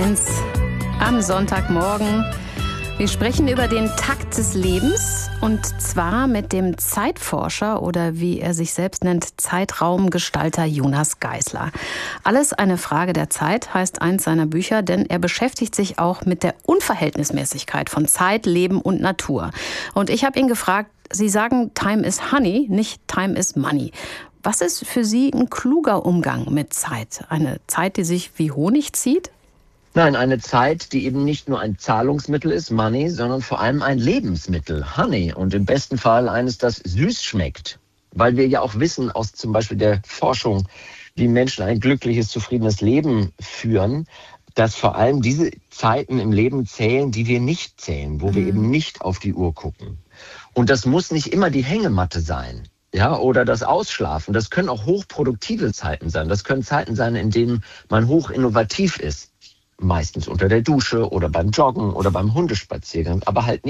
1 am Sonntagmorgen. Wir sprechen über den Takt des Lebens und zwar mit dem Zeitforscher oder wie er sich selbst nennt, Zeitraumgestalter Jonas Geisler. Alles eine Frage der Zeit heißt eins seiner Bücher, denn er beschäftigt sich auch mit der Unverhältnismäßigkeit von Zeit, Leben und Natur. Und ich habe ihn gefragt, Sie sagen, Time is Honey, nicht Time is Money. Was ist für Sie ein kluger Umgang mit Zeit? Eine Zeit, die sich wie Honig zieht? Nein, eine Zeit, die eben nicht nur ein Zahlungsmittel ist, Money, sondern vor allem ein Lebensmittel, Honey. Und im besten Fall eines, das süß schmeckt. Weil wir ja auch wissen aus zum Beispiel der Forschung, wie Menschen ein glückliches, zufriedenes Leben führen, dass vor allem diese Zeiten im Leben zählen, die wir nicht zählen, wo wir eben nicht auf die Uhr gucken. Und das muss nicht immer die Hängematte sein. Ja, oder das Ausschlafen. Das können auch hochproduktive Zeiten sein. Das können Zeiten sein, in denen man hoch innovativ ist. Meistens unter der Dusche oder beim Joggen oder beim Hundespaziergang, aber halt nicht